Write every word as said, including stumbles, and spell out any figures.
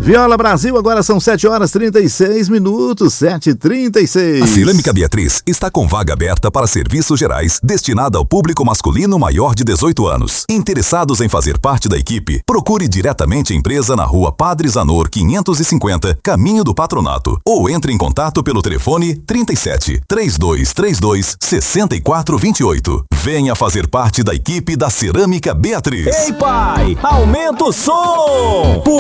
Viola Brasil, agora são sete horas e trinta e seis minutos, sete e trinta e seis. A Cerâmica Beatriz está com vaga aberta para serviços gerais, destinada ao público masculino maior de dezoito anos. Interessados em fazer parte da equipe, procure diretamente a empresa na rua Padre Zanor quinhentos e cinquenta, Caminho do Patronato, ou entre em contato pelo telefone trinta e sete, três dois três dois, seis quatro dois oito. Venha fazer parte da equipe da Cerâmica Beatriz. Ei, pai, aumenta o som!